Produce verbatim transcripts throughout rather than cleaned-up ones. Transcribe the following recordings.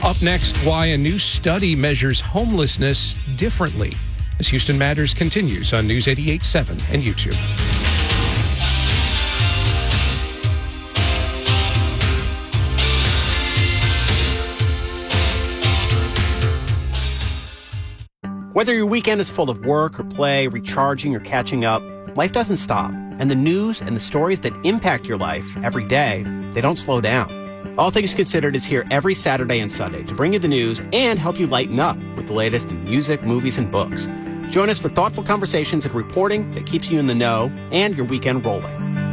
Up next, why a new study measures homelessness differently as Houston Matters continues on News eighty-eight point seven and YouTube. Whether your weekend is full of work or play, recharging or catching up, life doesn't stop. And the news and the stories that impact your life every day, they don't slow down. All Things Considered is here every Saturday and Sunday to bring you the news and help you lighten up with the latest in music, movies, and books. Join us for thoughtful conversations and reporting that keeps you in the know and your weekend rolling.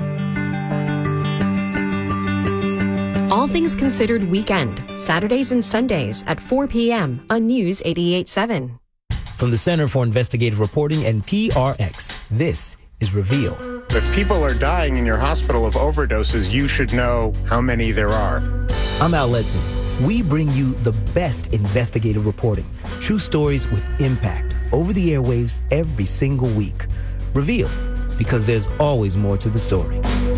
All Things Considered Weekend, Saturdays and Sundays at four p.m. on News eighty-eight point seven. From the Center for Investigative Reporting and P R X, this is Reveal. If people are dying in your hospital of overdoses, you should know how many there are. I'm Al Letson. We bring you the best investigative reporting, true stories with impact, over the airwaves every single week. Reveal, because there's always more to the story.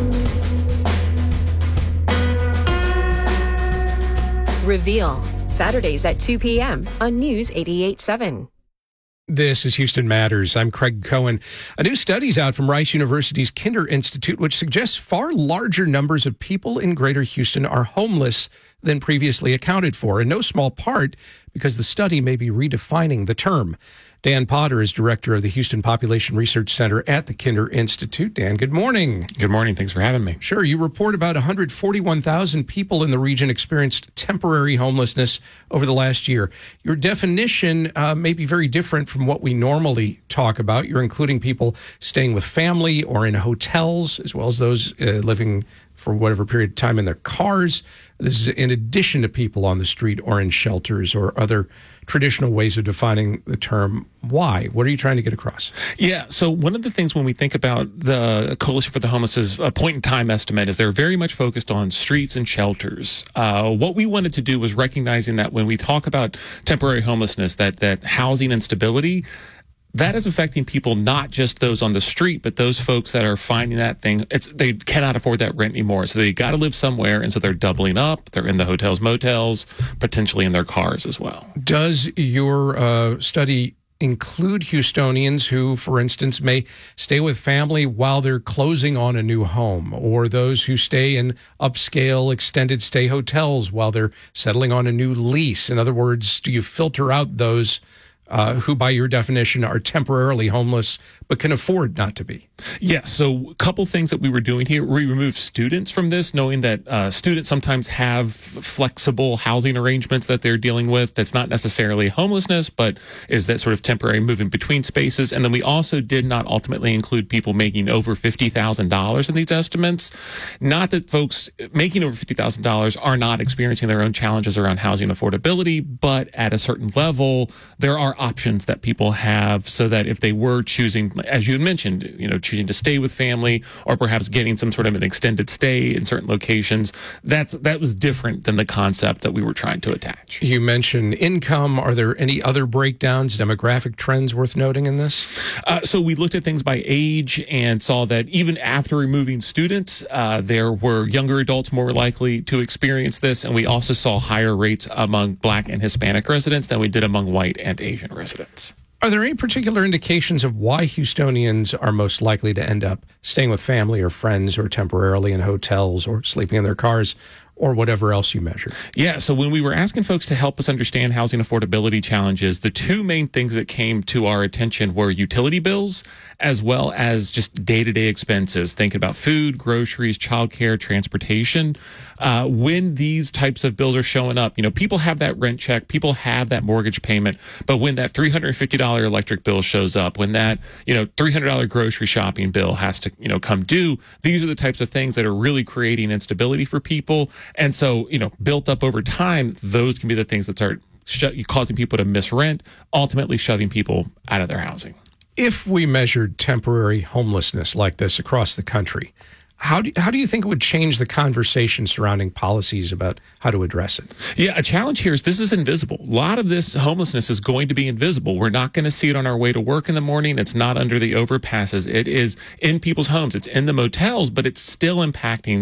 Reveal, Saturdays at two p.m. on News eighty-eight point seven. This is Houston Matters. I'm Craig Cohen. A new study's out from Rice University's Kinder Institute, which suggests far larger numbers of people in Greater Houston are homeless than previously accounted for, in no small part because the study may be redefining the term. Dan Potter is director of the Houston Population Research Center at the Kinder Institute. Dan, good morning. Good morning. Thanks for having me. Sure. You report about one hundred forty-one thousand people in the region experienced temporary homelessness over the last year. Your definition uh, may be very different from what we normally talk about. You're including people staying with family or in hotels, as well as those uh, living for whatever period of time in their cars. This is in addition to people on the street or in shelters or other traditional ways of defining the term. Why? What are you trying to get across? Yeah, so one of the things when we think about the Coalition for the Homeless's uh, point-in-time estimate is they're very much focused on streets and shelters. Uh, what we wanted to do was recognizing that when we talk about temporary homelessness, that that housing instability, that is affecting people, not just those on the street, but those folks that are finding that thing. It's they cannot afford that rent anymore. So they got to live somewhere. And so they're doubling up. They're in the hotels, motels, potentially in their cars as well. Does your uh, study include Houstonians who, for instance, may stay with family while they're closing on a new home, or those who stay in upscale extended stay hotels while they're settling on a new lease? In other words, do you filter out those Uh, who, by your definition, are temporarily homeless but can afford not to be? Yeah, so a couple things that we were doing here. We removed students from this, knowing that uh, students sometimes have flexible housing arrangements that they're dealing with. That's not necessarily homelessness, but is that sort of temporary moving between spaces. And then we also did not ultimately include people making over fifty thousand dollars in these estimates. Not that folks making over fifty thousand dollars are not experiencing their own challenges around housing affordability, but at a certain level, there are options that people have so that if they were choosing, as you had mentioned, you know, choosing to stay with family or perhaps getting some sort of an extended stay in certain locations, that's that was different than the concept that we were trying to attach. You mentioned income. Are there any other breakdowns, demographic trends worth noting in this? Uh, so we looked at things by age and saw that even after removing students, uh, there were younger adults more likely to experience this. And we also saw higher rates among Black and Hispanic residents than we did among white and Asian residents. Are there any particular indications of why Houstonians are most likely to end up staying with family or friends or temporarily in hotels or sleeping in their cars or whatever else you measure? Yeah, so when we were asking folks to help us understand housing affordability challenges, the two main things that came to our attention were utility bills as well as just day-to-day expenses, thinking about food, groceries, childcare, transportation. Uh, when these types of bills are showing up, you know, people have that rent check, people have that mortgage payment, but when that three hundred fifty dollars electric bill shows up, when that, you know, three hundred dollars grocery shopping bill has to, you know, come due, these are the types of things that are really creating instability for people. And so, you know, built up over time, those can be the things that start sh- causing people to miss rent, ultimately shoving people out of their housing. If we measured temporary homelessness like this across the country, how do, how do you think it would change the conversation surrounding policies about how to address it? Yeah, a challenge here is this is invisible. A lot of this homelessness is going to be invisible. We're not going to see it on our way to work in the morning. It's not under the overpasses. It is in people's homes. It's in the motels, but it's still impacting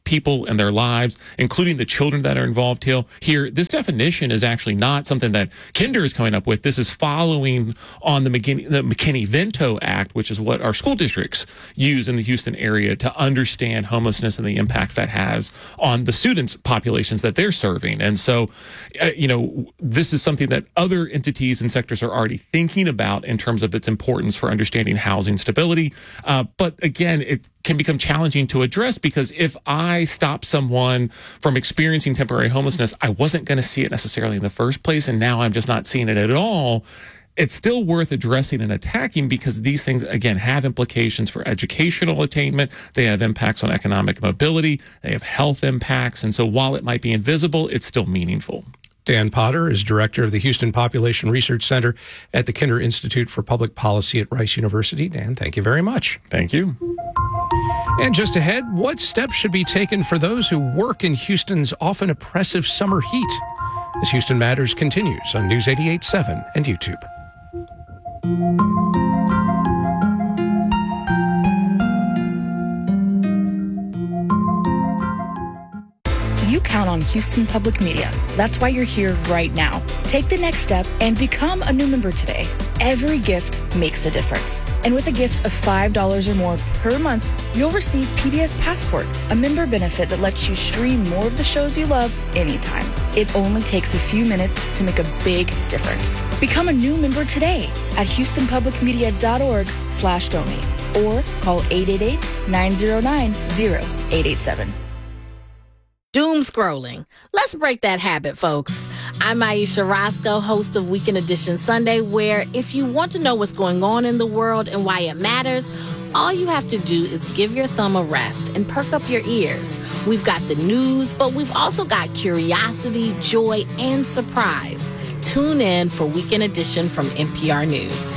people and their lives, including the children that are involved here. Here, this definition is actually not something that Kinder is coming up with. This is following on the McKinney, the McKinney-Vento Act, which is what our school districts use in the Houston area to understand homelessness and the impacts that has on the students' populations that they're serving. And so, uh, you know, this is something that other entities and sectors are already thinking about in terms of its importance for understanding housing stability. Uh, but again, it can become challenging to address because if I stop someone from experiencing temporary homelessness, I wasn't going to see it necessarily in the first place, and now I'm just not seeing it at all. It's still worth addressing and attacking because these things, again, have implications for educational attainment. They have impacts on economic mobility. They have health impacts. And so while it might be invisible, it's still meaningful. Dan Potter is director of the Houston Population Research Center at the Kinder Institute for Public Policy at Rice University. Dan, thank you very much. Thank you. And just ahead, what steps should be taken for those who work in Houston's often oppressive summer heat? As Houston Matters continues on News eighty-eight point seven and YouTube. You count on Houston Public Media. That's why you're here right now. Take the next step and become a new member today. Every gift makes a difference. And with a gift of five dollars or more per month, you'll receive P B S Passport, a member benefit that lets you stream more of the shows you love anytime. It only takes a few minutes to make a big difference. Become a new member today at houstonpublicmedia.org slash donate or call eight eight eight, nine zero nine, zero eight eight seven. Doom scrolling. Let's break that habit, folks. I'm Aisha Roscoe, host of Weekend Edition Sunday, where if you want to know what's going on in the world and why it matters, all you have to do is give your thumb a rest and perk up your ears. We've got the news, but we've also got curiosity, joy, and surprise. Tune in for Weekend Edition from N P R News.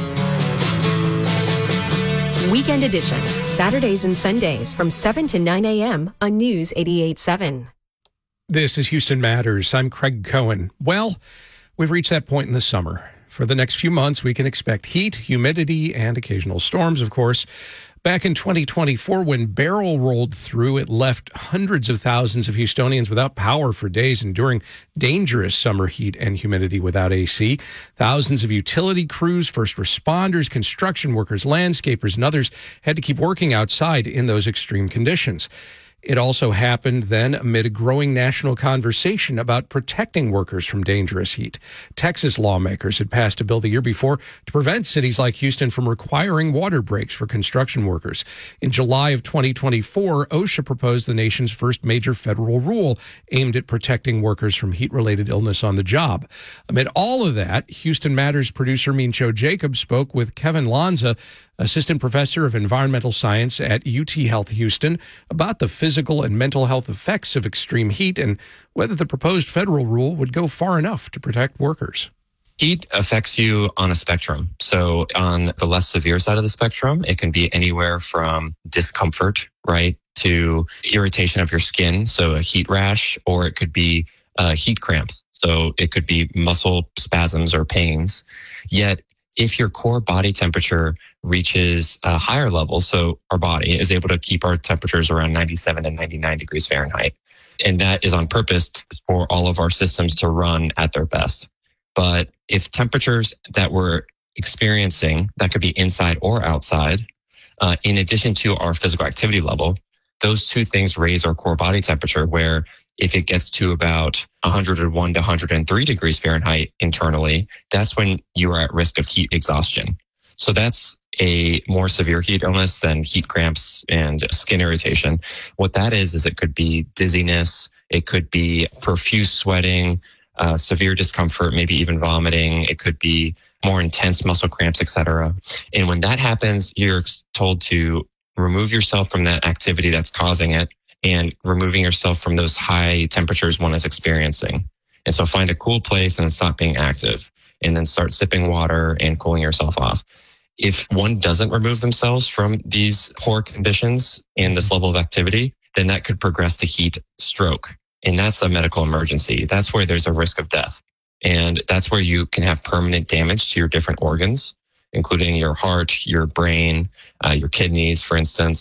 Weekend Edition, Saturdays and Sundays from seven to nine a.m. on News eighty-eight point seven. This is Houston Matters. I'm Craig Cohen. Well, we've reached that point in the summer. For the next few months, we can expect heat, humidity, and occasional storms, of course. Back in twenty twenty-four, when Beryl rolled through, it left hundreds of thousands of Houstonians without power for days, enduring dangerous summer heat and humidity without A C. Thousands of utility crews, first responders, construction workers, landscapers, and others had to keep working outside in those extreme conditions. It also happened then amid a growing national conversation about protecting workers from dangerous heat. Texas lawmakers had passed a bill the year before to prevent cities like Houston from requiring water breaks for construction workers. In July of twenty twenty-four, OSHA proposed the nation's first major federal rule aimed at protecting workers from heat-related illness on the job. Amid all of that, Houston Matters producer Mincho Jacob spoke with Kevin Lanza, assistant professor of environmental science at U T Health Houston, about the physical and mental health effects of extreme heat and whether the proposed federal rule would go far enough to protect workers. Heat affects you on a spectrum. So on the less severe side of the spectrum, it can be anywhere from discomfort, right, to irritation of your skin, so a heat rash, or it could be a heat cramp. So it could be muscle spasms or pains. Yet if your core body temperature reaches a higher level, so our body is able to keep our temperatures around ninety-seven and ninety-nine degrees Fahrenheit, and that is on purpose for all of our systems to run at their best. But if temperatures that we're experiencing, that could be inside or outside, uh, in addition to our physical activity level, those two things raise our core body temperature, where if it gets to about one hundred one to one hundred three degrees Fahrenheit internally, that's when you are at risk of heat exhaustion. So that's a more severe heat illness than heat cramps and skin irritation. What that is, is it could be dizziness, it could be profuse sweating, uh, severe discomfort, maybe even vomiting. It could be more intense muscle cramps, et cetera. And when that happens, you're told to remove yourself from that activity that's causing it, and removing yourself from those high temperatures one is experiencing. And so find a cool place and stop being active, and then start sipping water and cooling yourself off. If one doesn't remove themselves from these poor conditions and this level of activity, then that could progress to heat stroke. And that's a medical emergency. That's where there's a risk of death. And that's where you can have permanent damage to your different organs, including your heart, your brain, uh, your kidneys, for instance.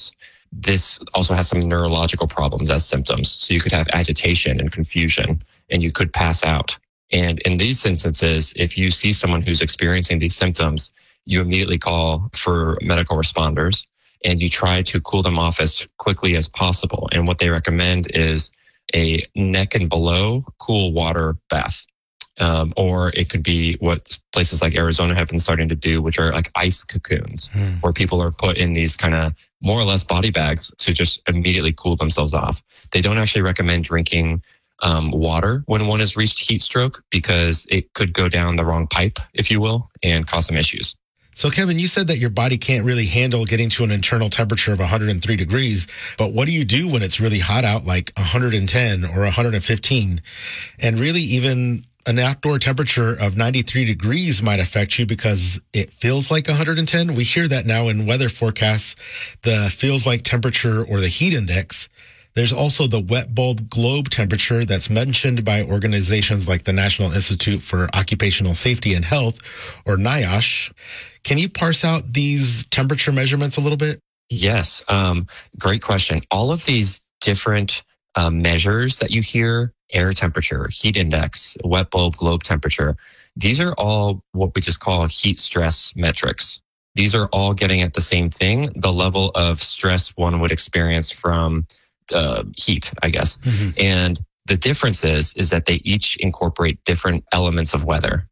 this also has some neurological problems as symptoms. So you could have agitation and confusion, and you could pass out. And in these instances, if you see someone who's experiencing these symptoms, you immediately call for medical responders and you try to cool them off as quickly as possible. And what they recommend is a neck and below cool water bath. Um, or it could be what places like Arizona have been starting to do, which are like ice cocoons, hmm. where people are put in these kind of more or less body bags to just immediately cool themselves off. They don't actually recommend drinking um, water when one has reached heat stroke because it could go down the wrong pipe, if you will, and cause some issues. So, Kevin, you said that your body can't really handle getting to an internal temperature of one hundred three degrees, but what do you do when it's really hot out, like one hundred ten or one hundred fifteen? And really, even an outdoor temperature of ninety-three degrees might affect you because it feels like one hundred ten. We hear that now in weather forecasts, the feels like temperature or the heat index. There's also the wet bulb globe temperature that's mentioned by organizations like the National Institute for Occupational Safety and Health, or NIOSH. Can you parse out these temperature measurements a little bit? Yes, um, great question. All of these different uh, measures that you hear, air temperature, heat index, wet bulb globe temperature, these are all what we just call heat stress metrics. These are all getting at the same thing, the level of stress one would experience from uh, heat, I guess. Mm-hmm. And the difference is, is that they each incorporate different elements of weather.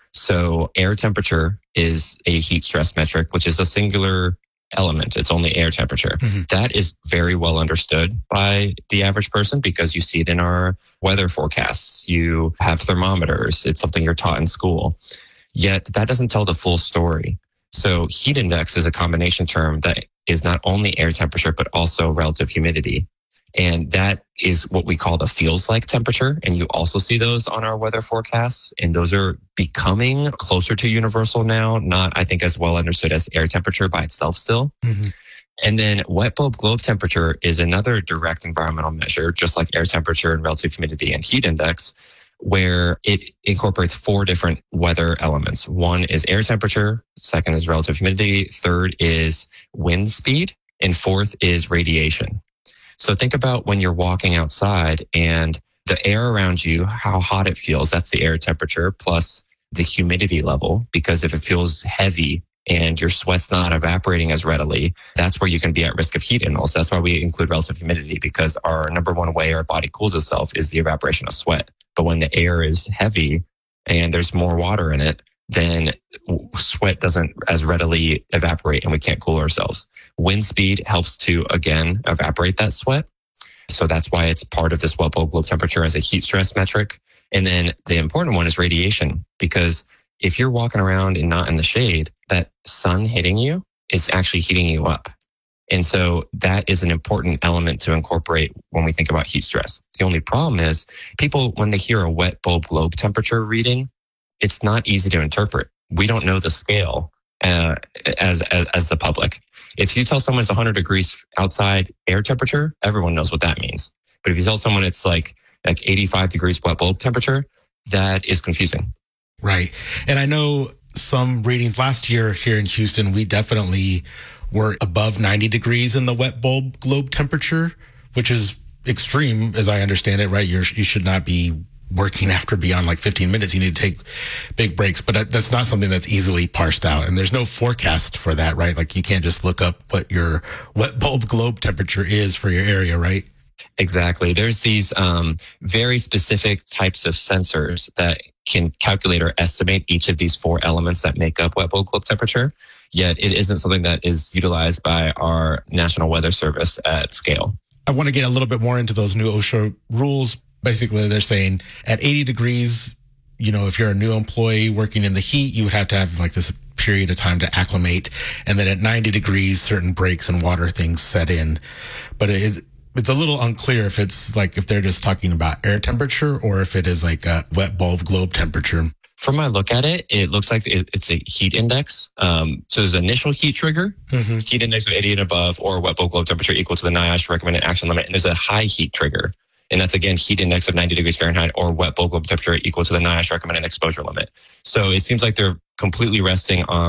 So air temperature is a heat stress metric, which is a singular element. It's only air temperature. Mm-hmm. That is very well understood by the average person because you see it in our weather forecasts. You have thermometers. It's something you're taught in school. Yet that doesn't tell the full story. So heat index is a combination term that is not only air temperature, but also relative humidity. And that is what we call the feels like temperature. And you also see those on our weather forecasts. And those are becoming closer to universal now, not, I think, as well understood as air temperature by itself still. Mm-hmm. And then wet bulb globe temperature is another direct environmental measure, just like air temperature and relative humidity and heat index, where it incorporates four different weather elements. One is air temperature, second is relative humidity, third is wind speed, and fourth is radiation. So think about when you're walking outside and the air around you, how hot it feels. That's the air temperature plus the humidity level, because if it feels heavy and your sweat's not evaporating as readily, that's where you can be at risk of heat inhalation. That's why we include relative humidity, because our number one way our body cools itself is the evaporation of sweat. But when the air is heavy and there's more water in it, then sweat doesn't as readily evaporate and we can't cool ourselves. Wind speed helps to, again, evaporate that sweat. So that's why it's part of this wet bulb globe temperature as a heat stress metric. And then the important one is radiation, because if you're walking around and not in the shade, that sun hitting you is actually heating you up. And so that is an important element to incorporate when we think about heat stress. The only problem is people, when they hear a wet bulb globe temperature reading, it's not easy to interpret. We don't know the scale uh, as, as as the public. If you tell someone it's one hundred degrees outside air temperature, everyone knows what that means. But if you tell someone it's like like eighty-five degrees wet bulb temperature, that is confusing. Right. And I know some readings last year here in Houston, we definitely were above ninety degrees in the wet bulb globe temperature, which is extreme as I understand it, right? You're, you should not be working after beyond like fifteen minutes. You need to take big breaks, but that's not something that's easily parsed out. And there's no forecast for that, right? Like you can't just look up what your wet bulb globe temperature is for your area, right? Exactly. There's these um, very specific types of sensors that can calculate or estimate each of these four elements that make up wet bulb globe temperature. Yet it isn't something that is utilized by our National Weather Service at scale. I want to get a little bit more into those new OSHA rules. Basically, they're saying at eighty degrees, you know, if you're a new employee working in the heat, you would have to have like this period of time to acclimate. And then at ninety degrees, certain breaks and water things set in. But it is, it's a little unclear if it's like, if they're just talking about air temperature or if it is like a wet bulb globe temperature. From my look at it, it looks like it, it's a heat index. Um, so there's an initial heat trigger, mm-hmm. heat index of eighty and above, or wet bulb globe temperature equal to the NIOSH recommended action limit. And there's a high heat trigger. And that's, again, heat index of ninety degrees Fahrenheit or wet bulb globe temperature equal to the NIOSH recommended exposure limit. So it seems like they're completely resting on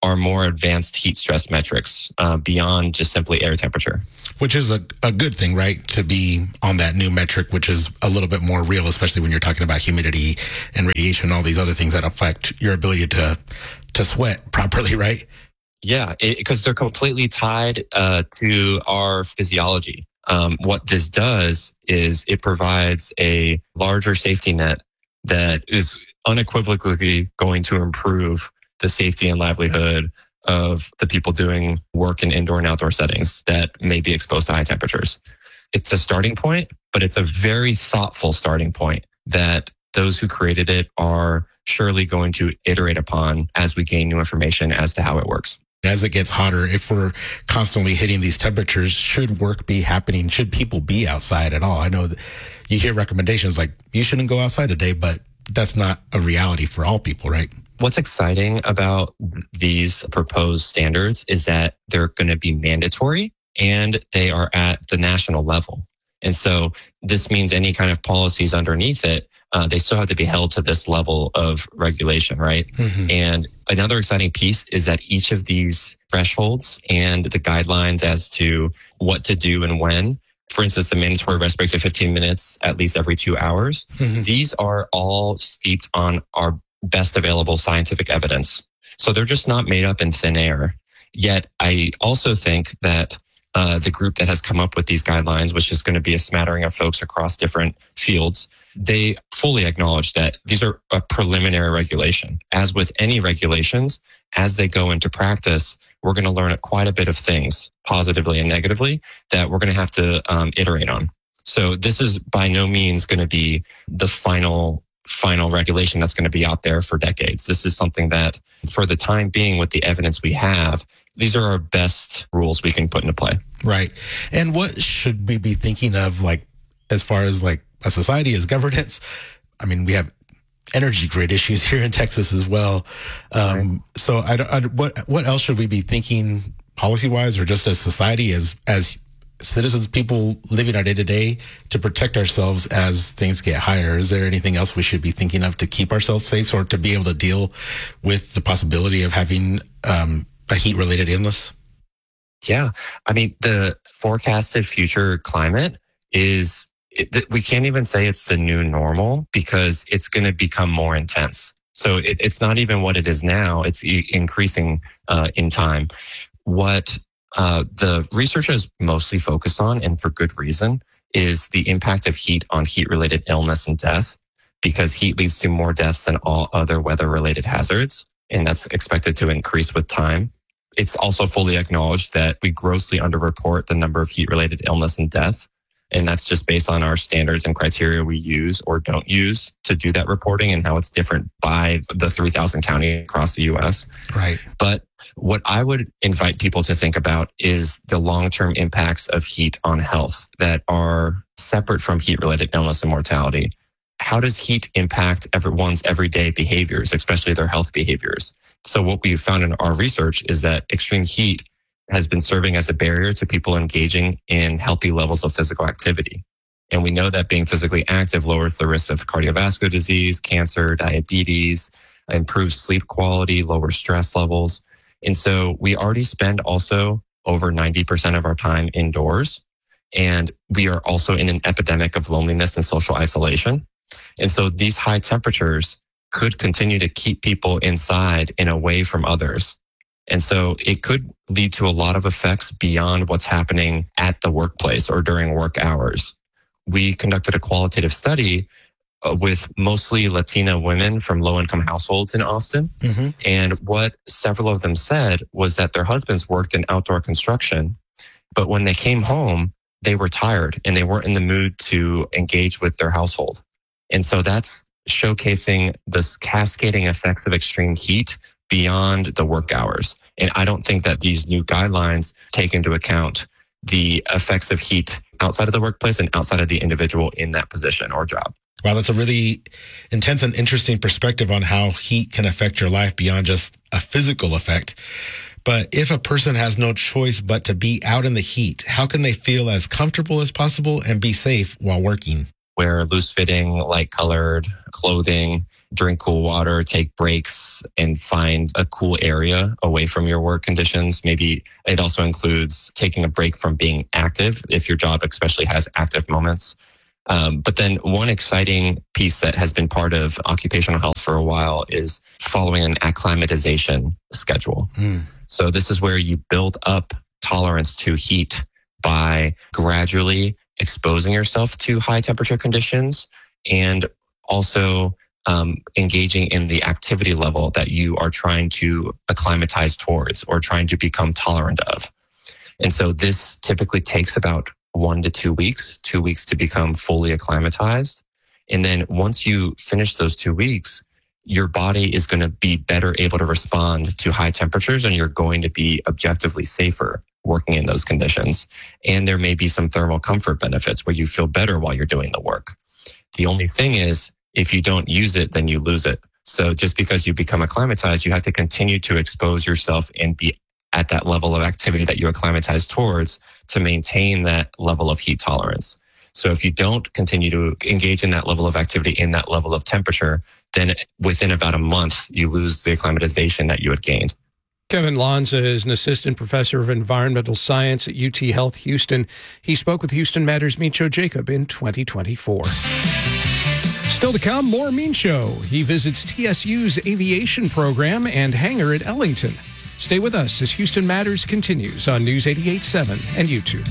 are more advanced heat stress metrics uh, beyond just simply air temperature. Which is a, a good thing, right? To be on that new metric, which is a little bit more real, especially when you're talking about humidity and radiation and all these other things that affect your ability to to sweat properly, right? Yeah, because they're completely tied uh, to our physiology. Um, what this does is it provides a larger safety net that is unequivocally going to improve the safety and livelihood of the people doing work in indoor and outdoor settings that may be exposed to high temperatures. It's a starting point, but it's a very thoughtful starting point that those who created it are surely going to iterate upon as we gain new information as to how it works. As it gets hotter, if we're constantly hitting these temperatures, should work be happening? Should people be outside at all? I know that you hear recommendations like you shouldn't go outside today, but that's not a reality for all people, right? What's exciting about these proposed standards is that they're going to be mandatory and they are at the national level. And so this means any kind of policies underneath it, uh, they still have to be held to this level of regulation, right? Mm-hmm. And another exciting piece is that each of these thresholds and the guidelines as to what to do and when, for instance, the mandatory rest breaks of fifteen minutes at least every two hours, mm-hmm. these are all steeped on our best available scientific evidence. So they're just not made up in thin air. Yet I also think that uh, the group that has come up with these guidelines, which is going to be a smattering of folks across different fields, they fully acknowledge that these are a preliminary regulation. As with any regulations, as they go into practice, we're going to learn quite a bit of things, positively and negatively, that we're going to have to um, iterate on. So this is by no means going to be the final final regulation that's going to be out there for decades. This is something that, for the time being, with the evidence we have, these are our best rules we can put into play. Right. And what should we be thinking of, like, as far as like a society as governance? I mean, we have energy grid issues here in Texas as well. Um, right. So I don't, I, what, what else should we be thinking policy wise, or just as society, as, as citizens, people living our day to day, to protect ourselves as things get higher? Is there anything else we should be thinking of to keep ourselves safe, or to be able to deal with the possibility of having um, a heat related illness? Yeah. I mean, the forecasted future climate is, it, we can't even say it's the new normal, because it's going to become more intense. So it, it's not even what it is now. It's e- increasing uh, in time. What Uh, the research is mostly focused on, and for good reason, is the impact of heat on heat-related illness and death, because heat leads to more deaths than all other weather-related hazards, and that's expected to increase with time. It's also fully acknowledged that we grossly underreport the number of heat-related illness and death, and that's just based on our standards and criteria we use or don't use to do that reporting, and how it's different by the three thousand counties across the U S. Right. But what I would invite people to think about is the long-term impacts of heat on health that are separate from heat-related illness and mortality. How does heat impact everyone's everyday behaviors, especially their health behaviors? So what we found in our research is that extreme heat has been serving as a barrier to people engaging in healthy levels of physical activity. And we know that being physically active lowers the risk of cardiovascular disease, cancer, diabetes, improves sleep quality, lowers stress levels. And so we already spend also over ninety percent of our time indoors. And we are also in an epidemic of loneliness and social isolation. And so these high temperatures could continue to keep people inside and away from others. And so it could lead to a lot of effects beyond what's happening at the workplace or during work hours. We conducted a qualitative study with mostly Latina women from low-income households in Austin. Mm-hmm. And what several of them said was that their husbands worked in outdoor construction, but when they came home, they were tired and they weren't in the mood to engage with their household. And so that's showcasing this cascading effects of extreme heat beyond the work hours. And I don't think that these new guidelines take into account the effects of heat outside of the workplace and outside of the individual in that position or job. Wow, that's a really intense and interesting perspective on how heat can affect your life beyond just a physical effect. But if a person has no choice but to be out in the heat, how can they feel as comfortable as possible and be safe while working? wear loose-fitting, light-colored clothing, drink cool water, take breaks, and find a cool area away from your work conditions. Maybe it also includes taking a break from being active if your job especially has active moments. Um, but then one exciting piece that has been part of occupational health for a while is following an acclimatization schedule. Mm. So this is where you build up tolerance to heat by gradually exposing yourself to high temperature conditions and also um, engaging in the activity level that you are trying to acclimatize towards or trying to become tolerant of. And so this typically takes about one to two weeks, two weeks to become fully acclimatized. And then once you finish those two weeks, your body is going to be better able to respond to high temperatures and you're going to be objectively safer working in those conditions. And there may be some thermal comfort benefits where you feel better while you're doing the work. The only thing is, if you don't use it, then you lose it. So just because you become acclimatized, you have to continue to expose yourself and be at that level of activity that you acclimatize towards to maintain that level of heat tolerance. So if you don't continue to engage in that level of activity in that level of temperature, then within about a month, you lose the acclimatization that you had gained. Kevin Lanza is an assistant professor of environmental science at U T Health Houston. He spoke with Houston Matters' Mincho Jacob in twenty twenty-four. Still to come, more Mincho. He visits T S U's aviation program and hangar at Ellington. Stay with us as Houston Matters continues on News eighty-eight point seven and YouTube.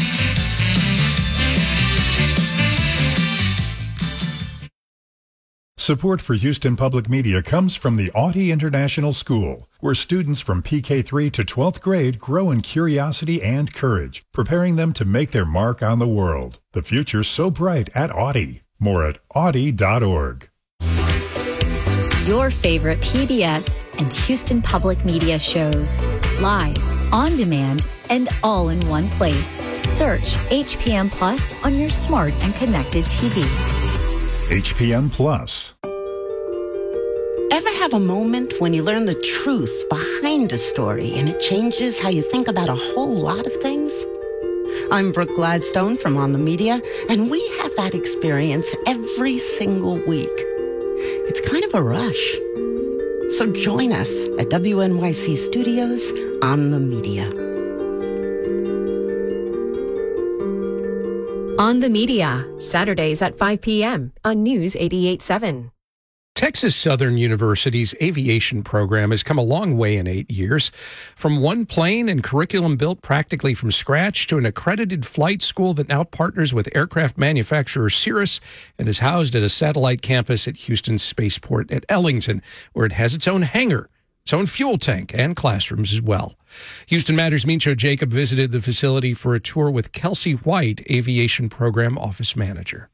Support for Houston Public Media comes from the Audie International School, where students from P K three to twelfth grade grow in curiosity and courage, preparing them to make their mark on the world. The future's so bright at Audie. More at audie dot org. Your favorite P B S and Houston Public Media shows, live, on demand, and all in one place. Search H P M Plus on your smart and connected T Vs. H P M Plus. Ever have a moment when you learn the truth behind a story and it changes how you think about a whole lot of things? I'm Brooke Gladstone from On the Media, and we have that experience every single week. It's kind of a rush. So join us at W N Y C Studios On the Media. On the Media, Saturdays at five p.m. on News eighty-eight point seven. Texas Southern University's aviation program has come a long way in eight years. From one plane and curriculum built practically from scratch to an accredited flight school that now partners with aircraft manufacturer Cirrus and is housed at a satellite campus at Houston Spaceport at Ellington, where it has its own hangar, its own fuel tank, and classrooms as well. Houston Matters' Mincho Jacob visited the facility for a tour with Kelsey White, Aviation Program Office Manager.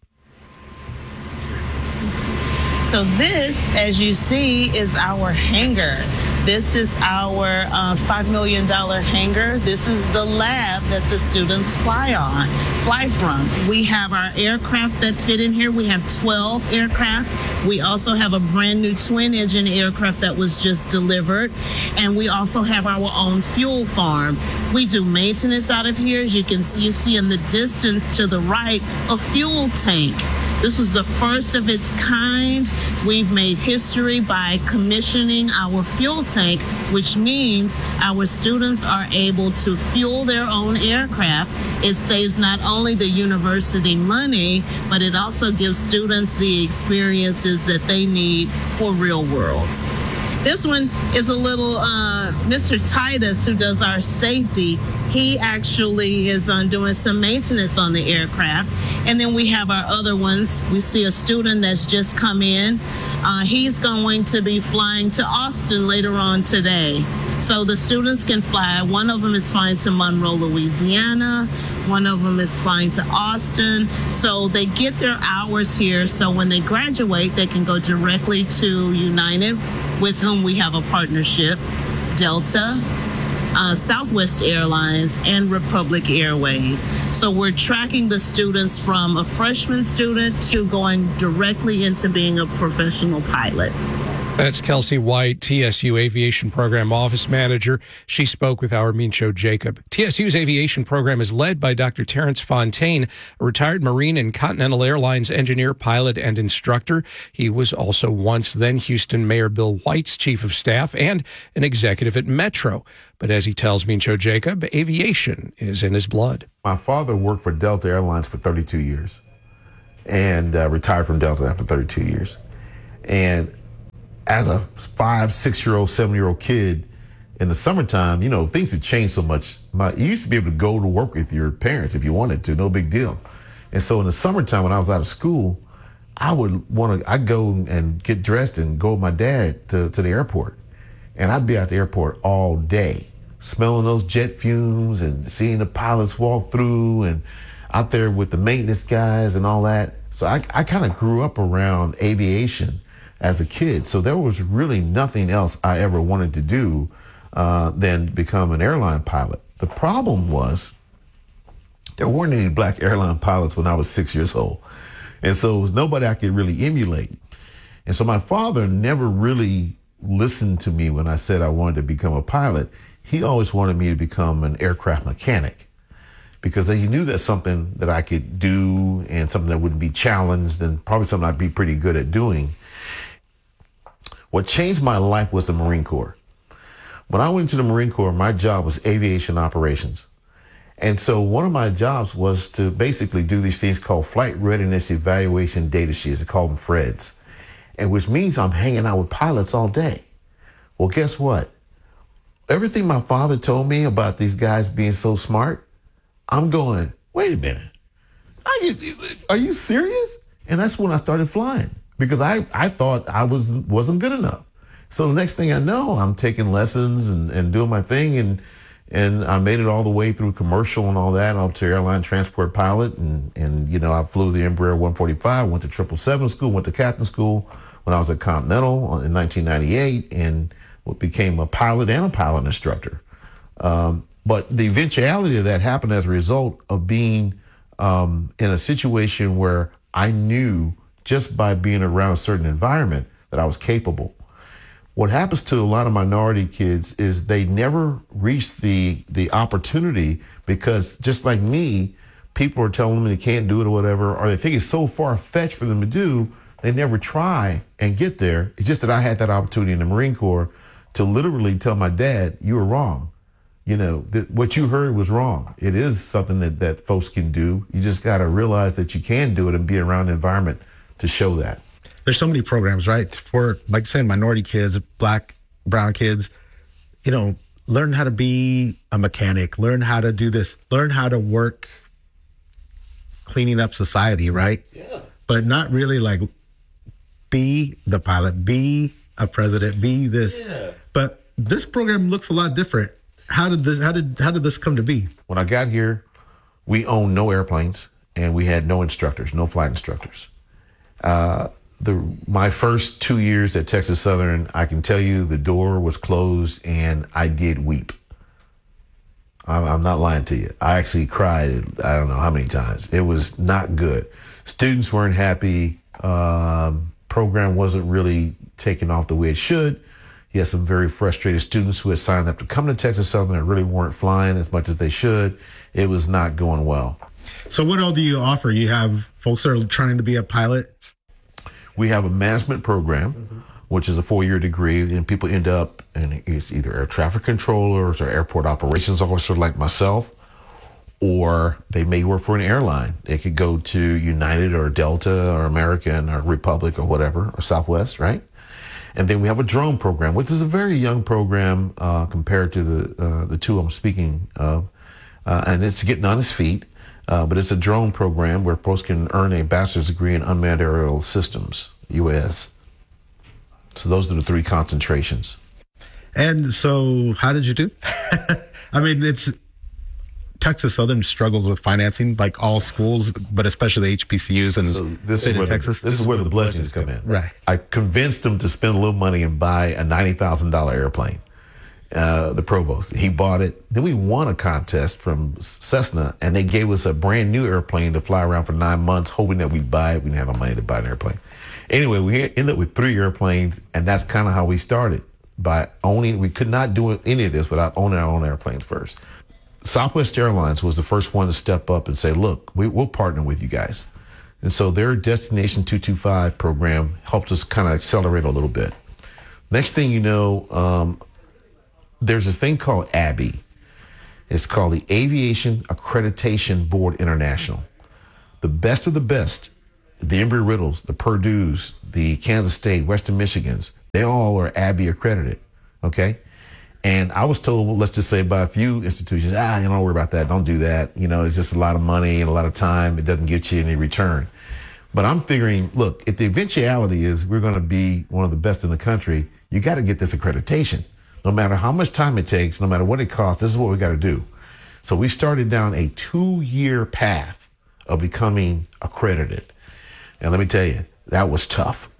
So this, as you see, is our hangar. This is our uh, five million dollars hangar. This is the lab that the students fly on, fly from. We have our aircraft that fit in here. We have twelve aircraft. We also have a brand new twin engine aircraft that was just delivered. And we also have our own fuel farm. We do maintenance out of here. As you can see, you see in the distance to the right, a fuel tank. This is the first of its kind. We've made history by commissioning our fuel tank, which means our students are able to fuel their own aircraft. It saves not only the university money, but it also gives students the experiences that they need for real world. This one is a little uh, Mister Titus, who does our safety. He actually is on doing some maintenance on the aircraft. And then we have our other ones. We see a student that's just come in. Uh, he's going to be flying to Austin later on today. So the students can fly. One of them is flying to Monroe, Louisiana. One of them is flying to Austin. So they get their hours here. So when they graduate, they can go directly to United, with whom we have a partnership, Delta, uh, Southwest Airlines, and Republic Airways. So we're tracking the students from a freshman student to going directly into being a professional pilot. That's Kelsey White, T S U Aviation Program Office Manager. She spoke with our Mean Show Jacob. T S U's aviation program is led by Doctor Terrence Fontaine, a retired Marine and Continental Airlines engineer, pilot, and instructor. He was also once then Houston Mayor Bill White's chief of staff and an executive at Metro. But as he tells Mean Show Jacob, aviation is in his blood. My father worked for Delta Airlines for thirty-two years and uh, retired from Delta after thirty-two years. And as a five, six-year-old, seven-year-old kid in the summertime, you know, things have changed so much. My, you used to be able to go to work with your parents if you wanted to, no big deal. And so in the summertime when I was out of school, I would want to, I'd go and get dressed and go with my dad to, to the airport. And I'd be at the airport all day, smelling those jet fumes and seeing the pilots walk through and out there with the maintenance guys and all that. So I, I kind of grew up around aviation as a kid. So there was really nothing else I ever wanted to do uh, than become an airline pilot. The problem was there weren't any black airline pilots when I was six years old. And so it was nobody I could really emulate. And so my father never really listened to me when I said I wanted to become a pilot. He always wanted me to become an aircraft mechanic because he knew that's something that I could do and something that wouldn't be challenged and probably something I'd be pretty good at doing. What changed my life was the Marine Corps. When I went to the Marine Corps, my job was aviation operations. And so one of my jobs was to basically do these things called Flight Readiness Evaluation Data Sheets. They call them F R E Ds. And which means I'm hanging out with pilots all day. Well, guess what? Everything my father told me about these guys being so smart, I'm going, wait a minute. I get, are you serious? And that's when I started flying. Because I, I thought I was, wasn't good enough. So the next thing I know, I'm taking lessons and, and doing my thing. And and I made it all the way through commercial and all that, up to airline transport pilot. And, and you know, I flew the Embraer one forty-five, went to triple seven school, went to captain school when I was at Continental in nineteen ninety-eight, and became a pilot and a pilot instructor. Um, but the eventuality of that happened as a result of being um, in a situation where I knew just by being around a certain environment that I was capable. What happens to a lot of minority kids is they never reach the the opportunity because just like me, people are telling them they can't do it or whatever, or they think it's so far-fetched for them to do, they never try and get there. It's just that I had that opportunity in the Marine Corps to literally tell my dad, you were wrong. You know, that what you heard was wrong. It is something that, that folks can do. You just got to realize that you can do it and be around the environment to show that. There's so many programs, right? For, like saying, minority kids, black, brown kids, you know, learn how to be a mechanic, learn how to do this, learn how to work cleaning up society, right? Yeah. But not really like be the pilot, be a president, be this. Yeah. But this program looks a lot different. How did this, how did, how did this come to be? When I got here, we owned no airplanes and we had no instructors, no flight instructors. Uh, the my first two years at Texas Southern, I can tell you the door was closed and I did weep. I'm, I'm not lying to you. I actually cried, I don't know how many times. It was not good. Students weren't happy. Um, program wasn't really taking off the way it should. You had some very frustrated students who had signed up to come to Texas Southern and really weren't flying as much as they should. It was not going well. So what all do you offer? You have folks that are trying to be a pilot? We have a management program, mm-hmm. which is a four-year degree, and people end up, and it's either air traffic controllers or airport operations officer like myself, or they may work for an airline. They could go to United or Delta or American or Republic or whatever, or Southwest, right? And then we have a drone program, which is a very young program uh, compared to the uh, the two I'm speaking of, uh, and it's getting on its feet. Uh, but it's a drone program where folks can earn a bachelor's degree in unmanned aerial systems, U S. So those are the three concentrations. And so how did you do? I mean, it's Texas Southern struggles with financing, like all schools, but especially the H B C Us and so this is where Texas. The, this is where the blessings come in. Right. I convinced them to spend a little money and buy a ninety thousand dollars airplane. Uh, the provost, he bought it. Then we won a contest from Cessna, and they gave us a brand new airplane to fly around for nine months, hoping that we'd buy it. We didn't have no money to buy an airplane. Anyway, we ended up with three airplanes, and that's kind of how we started. By owning, we could not do any of this without owning our own airplanes first. Southwest Airlines was the first one to step up and say, look, we, we'll partner with you guys. And so their Destination two two five program helped us kind of accelerate a little bit. Next thing you know, um, there's a thing called A B I. It's called the Aviation Accreditation Board International. The best of the best, the Embry-Riddles, the Purdue's, the Kansas State, Western Michigans, they all are A B I accredited, okay? And I was told, well, let's just say by a few institutions, ah, you don't worry about that, don't do that. You know, it's just a lot of money and a lot of time. It doesn't get you any return. But I'm figuring, look, if the eventuality is we're going to be one of the best in the country, you got to get this accreditation. No matter how much time it takes, no matter what it costs, this is what we got to do. So we started down a two-year path of becoming accredited. And let me tell you, that was tough.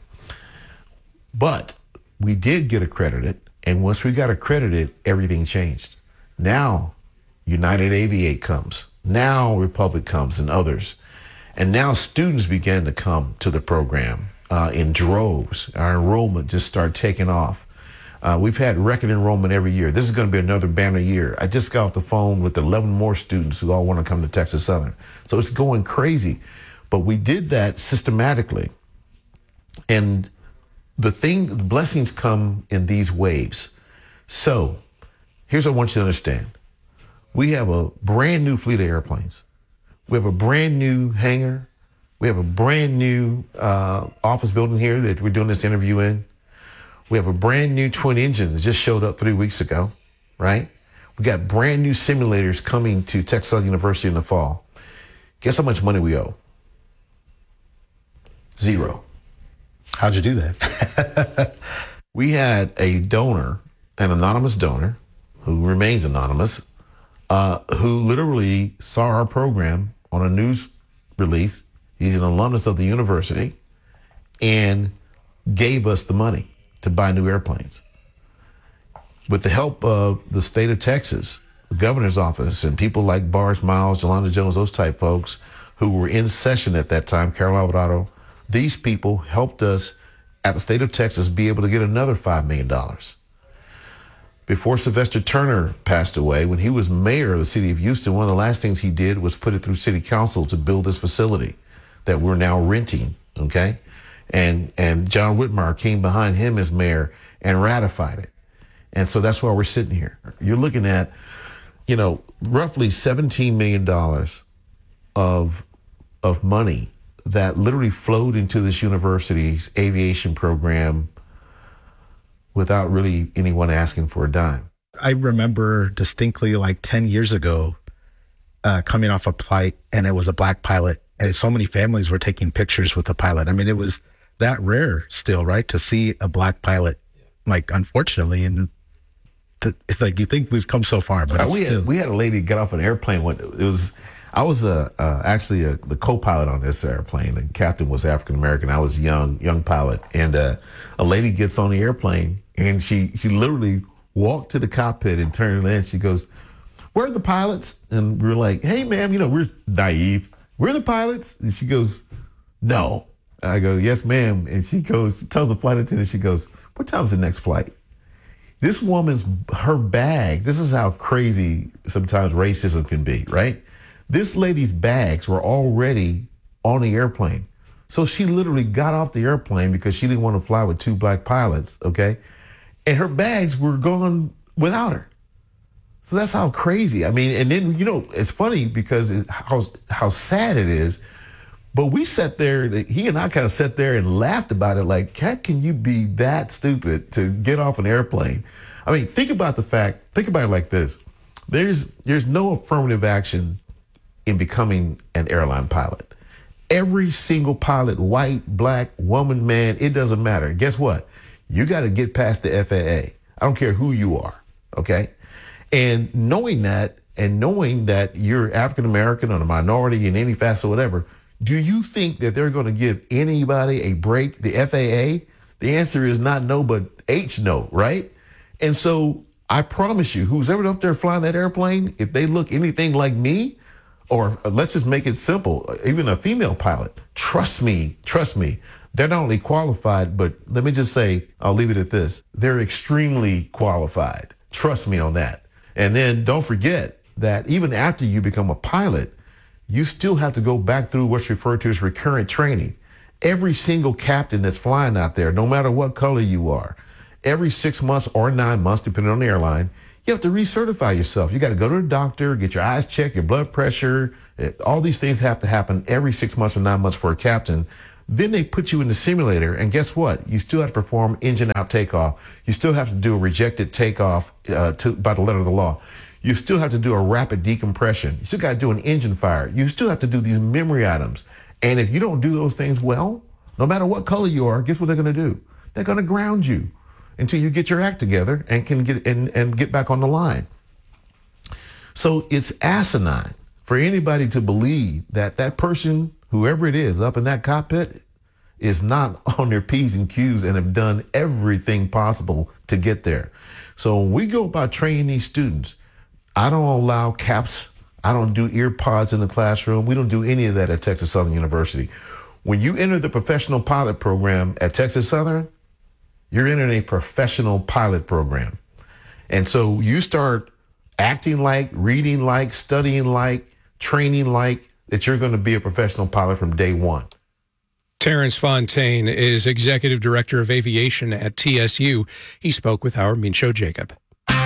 But we did get accredited. And once we got accredited, everything changed. Now, United Aviate comes. Now, Republic comes and others. And now students began to come to the program uh, in droves. Our enrollment just started taking off. Uh, we've had record enrollment every year. This is going to be another banner year. I just got off the phone with eleven more students who all want to come to Texas Southern. So it's going crazy. But we did that systematically. And the thing, the blessings come in these waves. So here's what I want you to understand. We have a brand new fleet of airplanes. We have a brand new hangar. We have a brand new uh, office building here that we're doing this interview in. We have a brand new twin engine that just showed up three weeks ago, right? We got brand new simulators coming to Texas Southern University in the fall. Guess how much money we owe? Zero. How'd you do that? We had a donor, an anonymous donor, who remains anonymous, uh, who literally saw our program on a news release. He's an alumnus of the university and gave us the money to buy new airplanes. With the help of the state of Texas, the governor's office, and people like Boris Miles, Jolanda Jones, those type folks who were in session at that time, Carol Alvarado, these people helped us at the state of Texas be able to get another five million dollars. Before Sylvester Turner passed away, when he was mayor of the city of Houston, one of the last things he did was put it through city council to build this facility that we're now renting, okay? And and John Whitmire came behind him as mayor and ratified it. And so that's why we're sitting here. You're looking at, you know, roughly seventeen million dollars of, of money that literally flowed into this university's aviation program without really anyone asking for a dime. I remember distinctly like ten years ago uh, coming off a flight, and it was a black pilot, and so many families were taking pictures with the pilot. I mean, it was that rare still, right, to see a black pilot, like, unfortunately, and to, it's like you think we've come so far, but uh, it's we, still... had, we had a lady get off an airplane. When it was, I was uh, uh, actually a, the co-pilot on this airplane. The captain was African American. I was young, young pilot, and uh, a lady gets on the airplane, and she she literally walked to the cockpit and turned in. She goes, "Where are the pilots?" And we we're like, "Hey, ma'am, you know, we're naive. We're the pilots." And she goes, "No." I go, "Yes, ma'am." And she goes, tells the flight attendant, she goes, "What time's the next flight?" This woman's, her bag, this is how crazy sometimes racism can be, right? This lady's bags were already on the airplane. So she literally got off the airplane because she didn't want to fly with two black pilots, okay? And her bags were gone without her. So that's how crazy. I mean, and then, you know, it's funny because it, how, how sad it is. But we sat there, he and I kind of sat there and laughed about it. Like, how can you be that stupid to get off an airplane? I mean, think about the fact, think about it like this. There's, there's no affirmative action in becoming an airline pilot. Every single pilot, white, black, woman, man, it doesn't matter. Guess what? You got to get past the F A A. I don't care who you are, okay? And knowing that, and knowing that you're African-American or a minority in any facet or whatever, do you think that they're going to give anybody a break? The F A A? The answer is not no, but H no, right? And so I promise you, who's ever up there flying that airplane, if they look anything like me, or let's just make it simple, even a female pilot, trust me, trust me, they're not only qualified, but let me just say, I'll leave it at this. They're extremely qualified. Trust me on that. And then don't forget that even after you become a pilot, you still have to go back through what's referred to as recurrent training. Every single captain that's flying out there, no matter what color you are, every six months or nine months, depending on the airline, you have to recertify yourself. You got to go to the doctor, get your eyes checked, your blood pressure. All these things have to happen every six months or nine months for a captain. Then they put you in the simulator, and guess what? You still have to perform engine out takeoff. You still have to do a rejected takeoff uh, to, by the letter of the law. You still have to do a rapid decompression. You still got to do an engine fire. You still have to do these memory items. And if you don't do those things well, no matter what color you are, guess what they're going to do? They're going to ground you until you get your act together and can get and, and get back on the line. So it's asinine for anybody to believe that that person, whoever it is up in that cockpit, is not on their P's and Q's and have done everything possible to get there. So when we go about training these students, I don't allow caps. I don't do ear pods in the classroom. We don't do any of that at Texas Southern University. When you enter the professional pilot program at Texas Southern, you're entering a professional pilot program. And so you start acting like, reading like, studying like, training like that you're going to be a professional pilot from day one. Terrence Fontaine is Executive Director of Aviation at T S U. He spoke with our Mincho Jacob.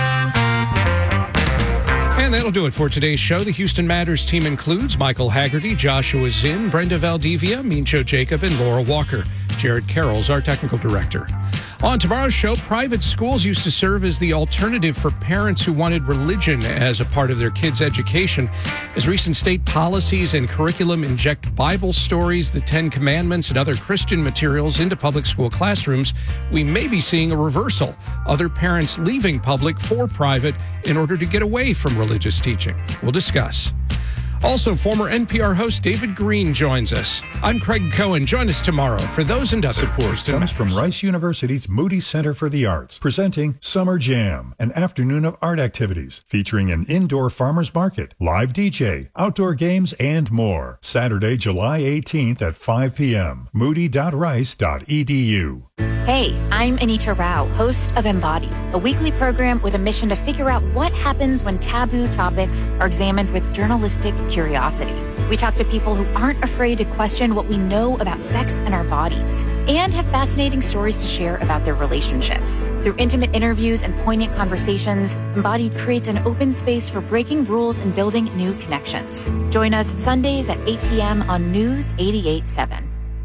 And that'll do it for today's show. The Houston Matters team includes Michael Haggerty, Joshua Zinn, Brenda Valdivia, Mincho Jacob, and Laura Walker. Jared Carroll's our technical director. On tomorrow's show, private schools used to serve as the alternative for parents who wanted religion as a part of their kids' education. As recent state policies and curriculum inject Bible stories, the Ten Commandments, and other Christian materials into public school classrooms, we may be seeing a reversal. Other parents leaving public for private in order to get away from religious teaching. We'll discuss. Also, former N P R host David Green joins us. I'm Craig Cohen. Join us tomorrow for those and other Support comes from Rice University's Moody Center for the Arts, presenting Summer Jam, an afternoon of art activities featuring an indoor farmers market, live D J, outdoor games, and more. Saturday, July eighteenth at five p.m. moody dot rice dot e d u. Hey, I'm Anita Rao, host of Embodied, a weekly program with a mission to figure out what happens when taboo topics are examined with journalistic curiosity. We talk to people who aren't afraid to question what we know about sex and our bodies, and have fascinating stories to share about their relationships. Through intimate interviews and poignant conversations, Embodied creates an open space for breaking rules and building new connections. Join us Sundays at eight p.m. on News eighty-eight point seven.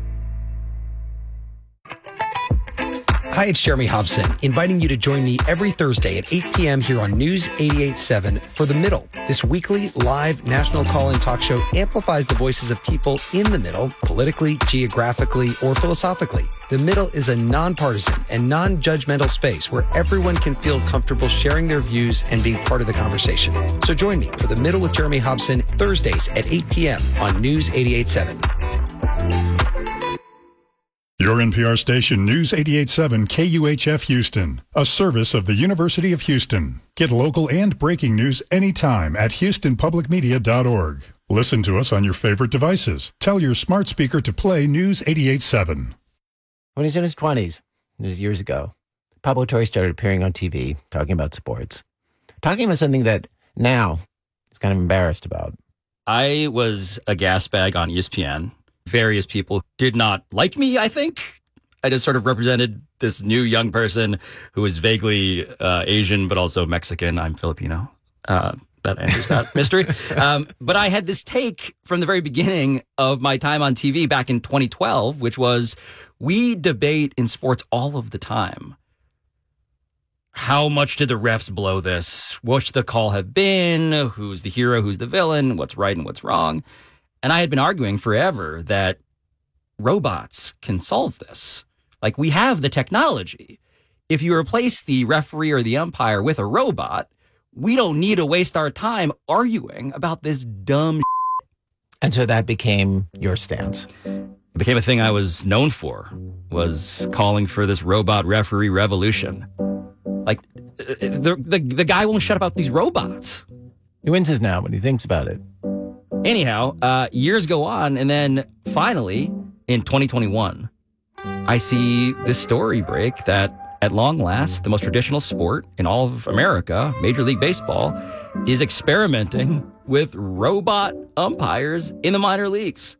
Hi, it's Jeremy Hobson, inviting you to join me every Thursday at eight p.m. here on News eighty-eight point seven for The Middle. This weekly live national call-in talk show amplifies the voices of people in the middle, politically, geographically, or philosophically. The Middle is a nonpartisan and non-judgmental space where everyone can feel comfortable sharing their views and being part of the conversation. So join me for The Middle with Jeremy Hobson, Thursdays at eight p.m. on News eighty-eight point seven. Your N P R station, News eighty-eight point seven K U H F Houston, a service of the University of Houston. Get local and breaking news anytime at houston public media dot org. Listen to us on your favorite devices. Tell your smart speaker to play News eighty-eight point seven. When he's in his twenties, it was years ago, Pablo Torre started appearing on T V, talking about sports. Talking about something that now he's kind of embarrassed about. I was a gas bag on E S P N. Various people did not like me, I think. I just sort of represented this new young person who is vaguely uh, Asian, but also Mexican. I'm Filipino. Uh, that answers that mystery. Um, but I had this take from the very beginning of my time on T V back in twenty twelve, which was, we debate in sports all of the time. How much did the refs blow this? What should the call have been? Who's the hero? Who's the villain? What's right and what's wrong? And I had been arguing forever that robots can solve this. Like, we have the technology. If you replace the referee or the umpire with a robot, we don't need to waste our time arguing about this dumb shit. And so that became your stance. It became a thing I was known for, was calling for this robot referee revolution. Like, the, the, the guy won't shut up about these robots. He winces now when he thinks about it. Anyhow, uh, years go on, and then finally, in twenty twenty-one, I see this story break that at long last, the most traditional sport in all of America, Major League Baseball, is experimenting with robot umpires in the minor leagues.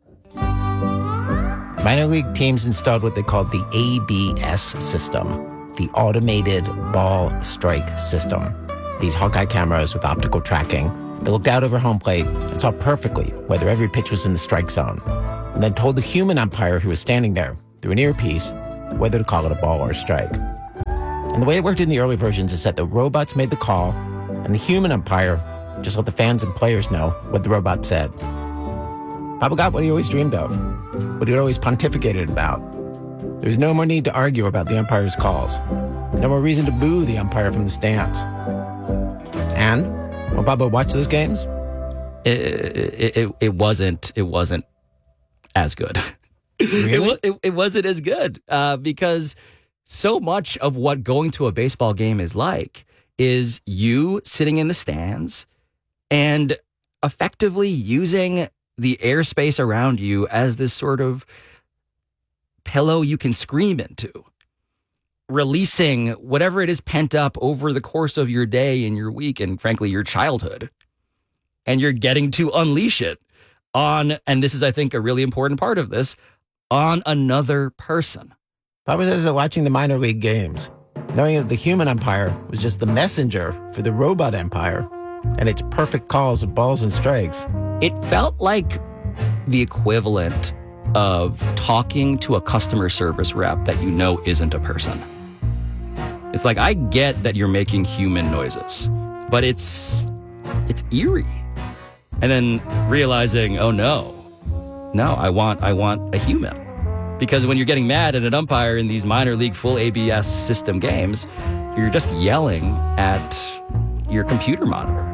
Minor league teams installed what they called the A B S system, the Automated Ball Strike System. These Hawkeye cameras with optical tracking. They looked out over home plate and saw perfectly whether every pitch was in the strike zone, and then told the human umpire who was standing there through an earpiece whether to call it a ball or a strike. And the way it worked in the early versions is that the robots made the call, and the human umpire just let the fans and players know what the robot said. Papa got what he always dreamed of, what he'd always pontificated about. There was no more need to argue about the umpire's calls. No more reason to boo the umpire from the stands. And when Papa watched those games, it it, it, it wasn't it wasn't as good. Really? it, it, it wasn't as good uh, because so much of what going to a baseball game is like is you sitting in the stands and effectively using the airspace around you as this sort of pillow you can scream into, releasing whatever it is pent up over the course of your day and your week and, frankly, your childhood. And you're getting to unleash it on, and this is, I think, a really important part of this, on another person. Papa says that watching the minor league games, knowing that the human umpire was just the messenger for the robot umpire and its perfect calls of balls and strikes. It felt like the equivalent of talking to a customer service rep that you know isn't a person. It's like, I get that you're making human noises, but it's it's eerie. And then realizing, oh no, no, I want I want a human. Because when you're getting mad at an umpire in these minor league full A B S system games, you're just yelling at your computer monitor.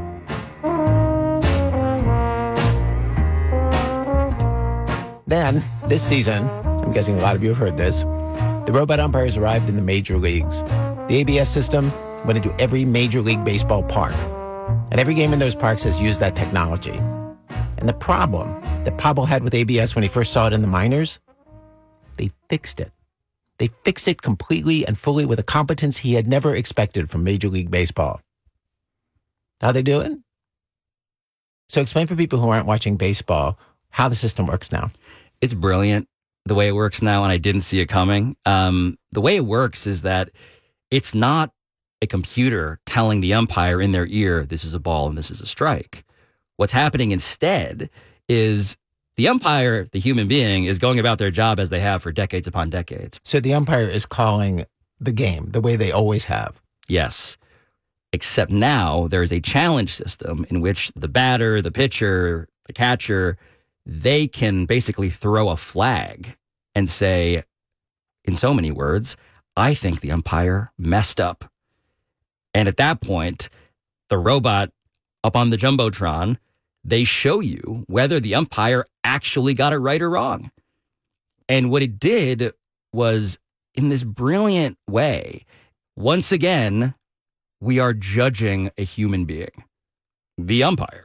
Then, this season, I'm guessing a lot of you have heard this, the robot umpires arrived in the major leagues. The A B S system went into every Major League Baseball park. And every game in those parks has used that technology. And the problem that Pablo had with A B S when he first saw it in the minors, they fixed it. They fixed it completely and fully with a competence he had never expected from Major League Baseball. How they doing? So explain for people who aren't watching baseball how the system works now. It's brilliant the way it works now, and I didn't see it coming. Um, the way it works is that it's not a computer telling the umpire in their ear, this is a ball and this is a strike. What's happening instead is the umpire, the human being, is going about their job as they have for decades upon decades. So the umpire is calling the game the way they always have. Yes. Except now there's a challenge system in which the batter, the pitcher, the catcher, they can basically throw a flag and say, in so many words, I think the umpire messed up. And at that point, the robot up on the Jumbotron, they show you whether the umpire actually got it right or wrong. And what it did was, in this brilliant way, once again, we are judging a human being, the umpire.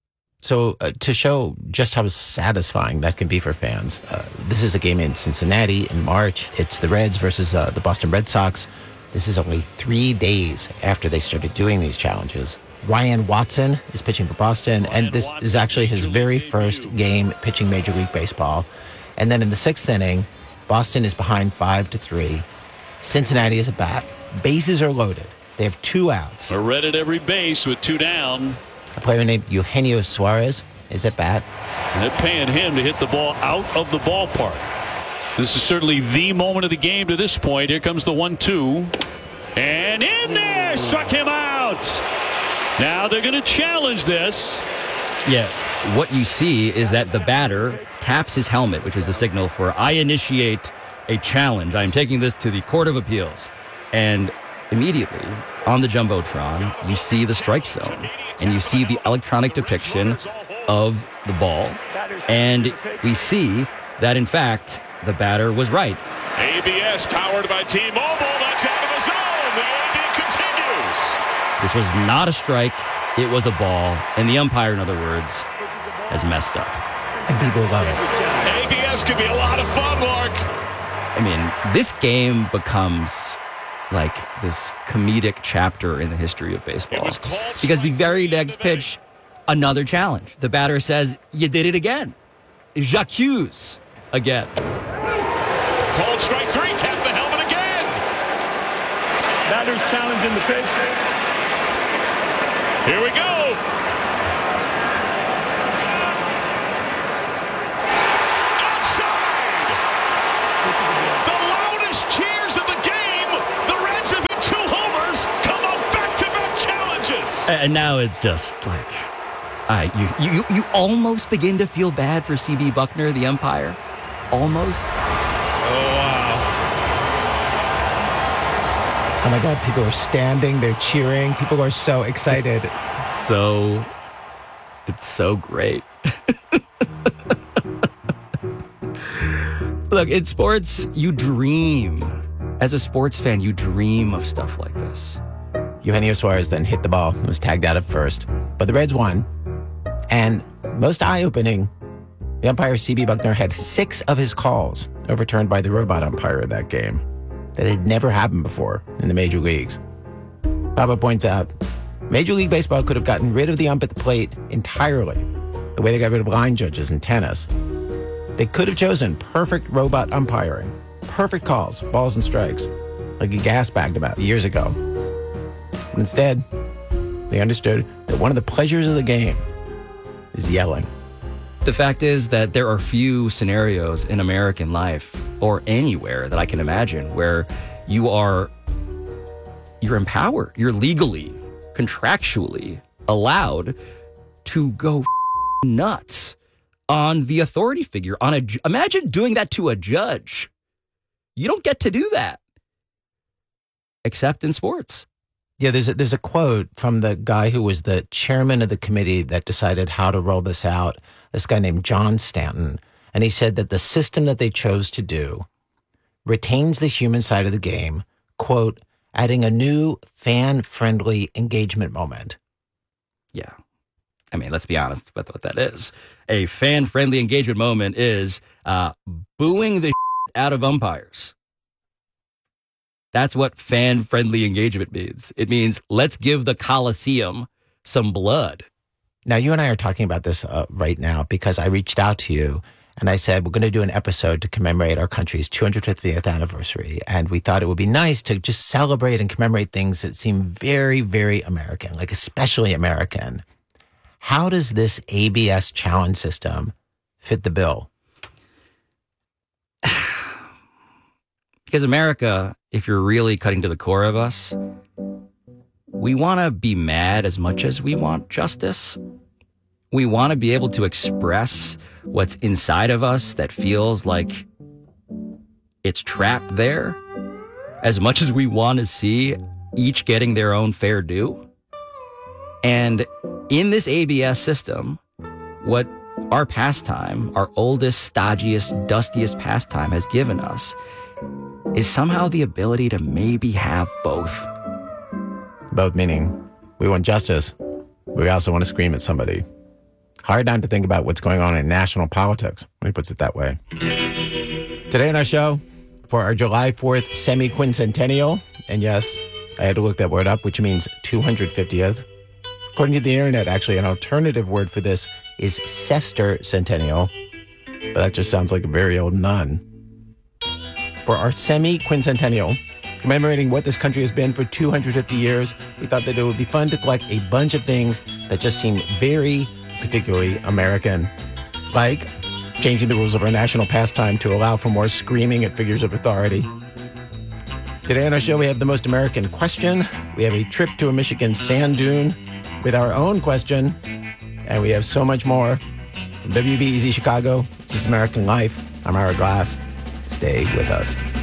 So uh, to show just how satisfying that can be for fans, uh, this is a game in Cincinnati in March. It's the Reds versus uh, the Boston Red Sox. This is only three days after they started doing these challenges. Ryan Watson is pitching for Boston, and this is actually his very first game pitching Major League Baseball. And then in the sixth inning, Boston is behind five to three. Cincinnati is at bat. Bases are loaded. They have two outs. A red at every base with two down. A player named Eugenio Suarez is at bat. And they're paying him to hit the ball out of the ballpark. This is certainly the moment of the game to this point. Here comes the one two. And in there! Struck him out! Now they're going to challenge this. Yeah, what you see is that the batter taps his helmet, which is a signal for, I initiate a challenge. I am taking this to the Court of Appeals. And immediately on the Jumbotron, you see the strike zone and you see the electronic depiction of the ball. And we see that, in fact, the batter was right. A B S powered by T-Mobile. That's out of the zone. The ending continues. This was not a strike. It was a ball. And the umpire, in other words, has messed up. And people love it. A B S can be a lot of fun, Mark. I mean, this game becomes like this comedic chapter in the history of baseball. Because the very next pitch, another challenge. The batter says, you did it again. J'accuse again. Called strike three, tap the helmet again. Batter's challenging the pitch. Here we go. Outside. The loudest cheers of the game. The Reds have hit two homers, come up back-to-back challenges. And now it's just like, uh, you, you, you almost begin to feel bad for C B Buckner, the umpire. Almost. Oh my God, people are standing, they're cheering, people are so excited. It's so, it's so great. Look, in sports, you dream. As a sports fan, you dream of stuff like this. Eugenio Suarez then hit the ball and was tagged out at first, but the Reds won. And most eye-opening, the umpire C B Buckner had six of his calls overturned by the robot umpire in that game. That had never happened before in the major leagues. Papa points out, Major League Baseball could have gotten rid of the ump at the plate entirely, the way they got rid of line judges in tennis. They could have chosen perfect robot umpiring, perfect calls, balls and strikes, like he gas-bagged about years ago. But instead, they understood that one of the pleasures of the game is yelling. The fact is that there are few scenarios in American life or anywhere that I can imagine where you are, you're empowered, you're legally, contractually allowed to go nuts on the authority figure. On a, imagine doing that to a judge. You don't get to do that, except in sports. Yeah, there's a, there's a quote from the guy who was the chairman of the committee that decided how to roll this out, this guy named John Stanton. And he said that the system that they chose to do retains the human side of the game, quote, adding a new fan-friendly engagement moment. Yeah. I mean, let's be honest with what that is. A fan-friendly engagement moment is uh, booing the out of umpires. That's what fan-friendly engagement means. It means let's give the Coliseum some blood. Now, you and I are talking about this uh, right now because I reached out to you and I said, we're going to do an episode to commemorate our country's two hundred fiftieth anniversary. And we thought it would be nice to just celebrate and commemorate things that seem very, very American, like especially American. How does this A B S challenge system fit the bill? Because America, if you're really cutting to the core of us, we want to be mad as much as we want justice. We want to be able to express what's inside of us that feels like it's trapped there, as much as we want to see each getting their own fair due. And in this A B S system, what our pastime, our oldest, stodgiest, dustiest pastime has given us is somehow the ability to maybe have both. Both meaning we want justice. We also want to scream at somebody. Hard not to think about what's going on in national politics when he puts it that way. Today on our show, for our July fourth semi-quincentennial, and yes, I had to look that word up, which means two hundred fiftieth. According to the internet, actually, an alternative word for this is sester centennial, but that just sounds like a very old nun. For our semi-quincentennial, commemorating what this country has been for two hundred fifty years, we thought that it would be fun to collect a bunch of things that just seem very particularly American, like changing the rules of our national pastime to allow for more screaming at figures of authority. Today on our show, we have the most American question. We have a trip to a Michigan sand dune with our own question, and we have so much more. From W B E Z Chicago, it's This American Life. I'm Ira Glass. Stay with us.